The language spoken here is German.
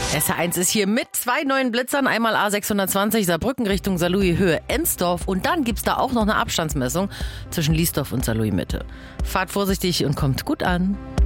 SR1 ist hier mit 2 neuen Blitzern. Einmal A620 Saarbrücken Richtung Saarlouis Höhe Ensdorf. Und dann gibt's da auch noch eine Abstandsmessung zwischen Liesdorf und Saarlouis Mitte. Fahrt vorsichtig und kommt gut an.